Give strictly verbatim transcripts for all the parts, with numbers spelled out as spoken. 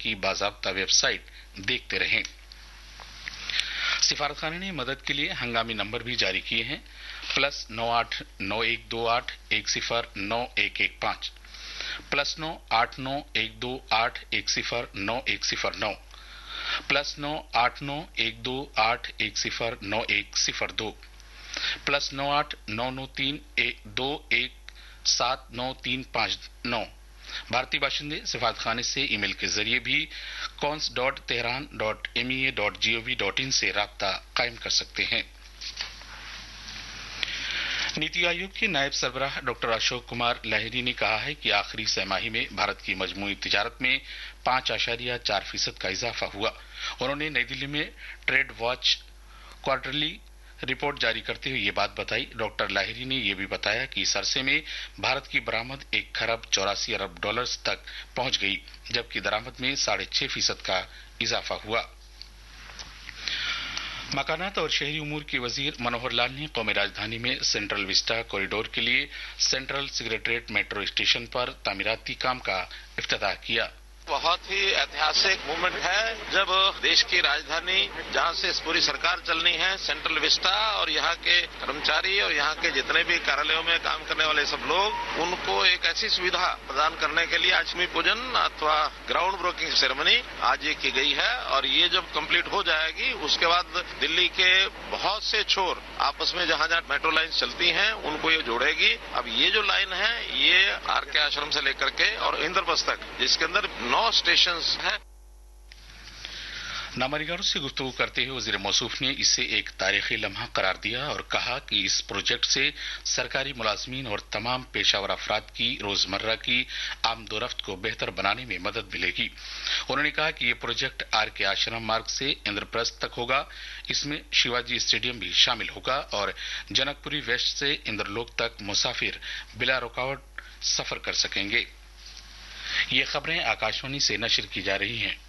की बाज़ाब्ता वेबसाइट देखते रहें। सिफारतखाने ने मदद के लिए हंगामी नंबर भी जारी किए हैं। प्लस नौ आठ नौ एक दो आठ एक सिफर नौ एक एक पाँच, प्लस नौ आठ नौ एक दो आठ एक सिफर नौ एक सिफर नौ, प्लस नौ आठ नौ एक दो आठ एक सिफर नौ एक सिफर दो, प्लस नौ आठ नौ नौ तीन एक दो एक सात नौ तीन पाँच नौ। भारतीय बाशिंदे सिफारतखाने से ईमेल के जरिए भी cons dot Tehran dot M E A dot G O V dot in से राब्ता कायम कर सकते हैं। नीति आयोग के नायब सरबराह डॉक्टर अशोक कुमार लाहिरी ने कहा है कि आखिरी छमाही में भारत की मजमूई तिजारत में पांच आशारिया चार फीसद का इजाफा हुआ। उन्होंने नई दिल्ली में ट्रेड वॉच क्वार्टरली रिपोर्ट जारी करते हुए ये बात बताई। डॉक्टर लाहिरी ने यह भी बताया कि इस अरसे में भारत की बरामद एक खरब चौरासी अरब डॉलर्स तक पहुंच गई, जबकि दरामद में साढ़े छह फीसद का इजाफा हुआ। मकानात और शहरी उमूर के वजीर मनोहर लाल ने कौमी राजधानी में सेंट्रल विस्टा कॉरिडोर के लिए सेंट्रल सेक्रेटरीट मेट्रो स्टेशन पर तामीराती काम का इफ्तिताह किया। बहुत ही ऐतिहासिक मूवमेंट है जब देश की राजधानी जहां से पूरी सरकार चलनी है, सेंट्रल विस्टा, और यहाँ के कर्मचारी और यहाँ के जितने भी कार्यालयों में काम करने वाले सब लोग, उनको एक ऐसी सुविधा प्रदान करने के लिए आज भूमि पूजन अथवा ग्राउंड ब्रेकिंग सेरेमनी आज ये की गई है। और ये जब कंप्लीट हो जाएगी उसके बाद दिल्ली के बहुत से छोर आपस में जहां जहां मेट्रो लाइन चलती हैं उनको ये जोड़ेगी। अब ये जो लाइन है ये आर के आश्रम से लेकर के और इंद्रप्रस्थ तक, जिसके अंदर नौ स्टेशंस हैं। नामरिगारों से गुफ्तगू करते हुए वजीर मौसूफ ने इसे एक तारीखी लम्हा करार दिया और कहा कि इस प्रोजेक्ट से सरकारी मुलाजमीन और तमाम पेशावर अफराद की रोजमर्रा की आमदोरफ्त को बेहतर बनाने में मदद मिलेगी। उन्होंने कहा कि ये प्रोजेक्ट आर के आश्रम मार्ग से इंद्रप्रस्थ तक होगा। इसमें शिवाजी स्टेडियम भी शामिल होगा और जनकपुरी वेस्ट से इंद्रलोक तक मुसाफिर बिला रुकावट सफर कर सकेंगे। ये खबरें आकाशवाणी से नशर की जा रही हैं।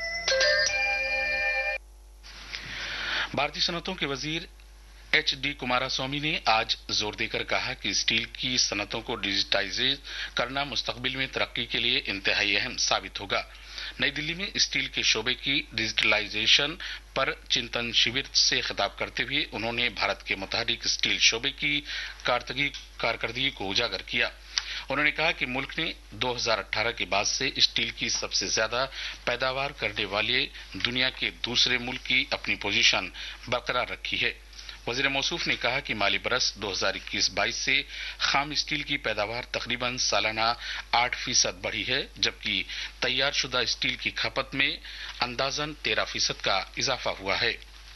भारतीय सनतों के वजीर एच डी कुमारास्वामी ने आज जोर देकर कहा कि स्टील की सनतों को डिजिटाइज करना मुस्तकबिल में तरक्की के लिए इंतहाई अहम साबित होगा। नई दिल्ली में स्टील के शोबे की डिजिटलाइजेशन पर चिंतन शिविर से खिताब करते हुए उन्होंने भारत के मुतहरिक स्टील शोबे की कारकर्दगी को उजागर किया। उन्होंने कहा कि मुल्क ने दो हज़ार अठारह के बाद से स्टील की सबसे ज्यादा पैदावार करने वाले दुनिया के दूसरे मुल्क की अपनी पोजीशन बरकरार रखी है। वजीर मौसूफ ने कहा कि माली बरस दो हज़ार इक्कीस बाईस से खाम स्टील की पैदावार तकरीबन सालाना आठ फीसद बढ़ी है, जबकि तैयार शुदा स्टील की खपत में अंदाजन तेरह फीसद का इजाफा हुआ है।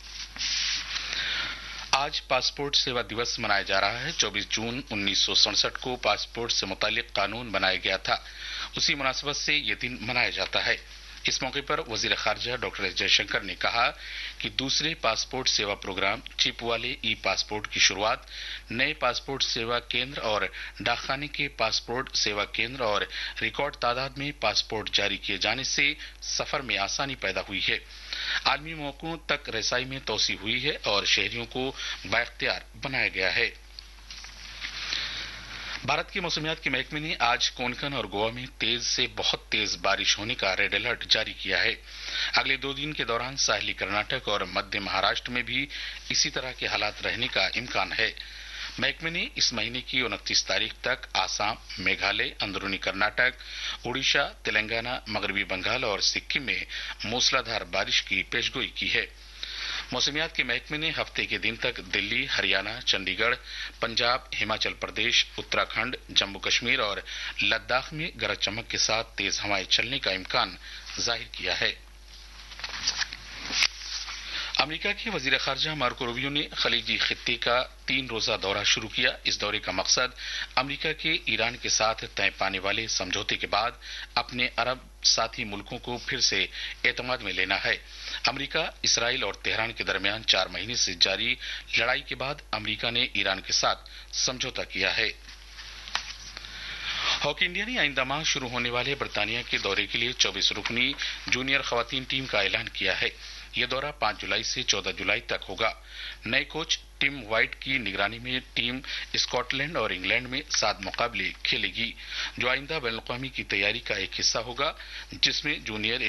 आज पासपोर्ट सेवा दिवस मनाया जा रहा है। चौबीस जून उन्नीस सौ सड़सठ को पासपोर्ट से मुतालिक कानून बनाया गया था। उसी मुनासिबत से ये दिन मनाया जाता है। इस मौके पर वजीर खारजा डॉक्टर एस जयशंकर ने कहा कि दूसरे पासपोर्ट सेवा प्रोग्राम चिप वाले ई पासपोर्ट की शुरुआत, नए पासपोर्ट सेवा केंद्र और डाकखाने के पासपोर्ट सेवा केंद्र और रिकॉर्ड तादाद में पासपोर्ट जारी किए जाने से सफर में आसानी पैदा हुई है, आलमी मौकों तक रसाई में तोसी हुई है और शहरियों को बाइख्तियार बनाया गया है। भारत के मौसमियात के महकमे ने आज कोंकण और गोवा में तेज से बहुत तेज बारिश होने का रेड अलर्ट जारी किया है। अगले दो दिन के दौरान साहिली कर्नाटक और मध्य महाराष्ट्र में भी इसी तरह के हालात रहने का इम्कान है। महकमे ने इस महीने की उनतीस तारीख तक आसाम, मेघालय, अंदरूनी कर्नाटक, उड़ीसा, तेलंगाना, मगरबी बंगाल और सिक्किम में मूसलाधार बारिश की पेशगोई की है। मौसमियात के महकमे ने हफ्ते के दिन तक दिल्ली, हरियाणा, चंडीगढ़, पंजाब, हिमाचल प्रदेश, उत्तराखंड, जम्मू कश्मीर और लद्दाख में गरज चमक के साथ तेज हवाएं चलने का इम्कान जाहिर किया है। अमेरिका के वजीर खारजा मार्को रूबियो ने खलीजी खित्ते का तीन रोजा दौरा शुरू किया। इस दौरे का मकसद अमेरिका के ईरान के साथ तय पाने वाले समझौते के बाद अपने अरब साथी मुल्कों को फिर से एतमाद में लेना है। अमेरिका, इसराइल और तेहरान के दरमियान चार महीने से जारी लड़ाई के बाद अमेरिका ने ईरान के साथ समझौता किया है। हॉकी इंडिया ने आइंदा माह शुरू होने वाले बर्तानिया के दौरे के लिए चौबीस रुकनी जूनियर खवातीन टीम का ऐलान किया है। यह दौरा पांच जुलाई से चौदह जुलाई तक होगा। नए कोच टिम वाइट की निगरानी में टीम स्कॉटलैंड और इंग्लैंड में सात मुकाबले खेलेगी, जो आइंदा बैनुल अक़वामी की तैयारी का एक हिस्सा होगा, जिसमें जूनियर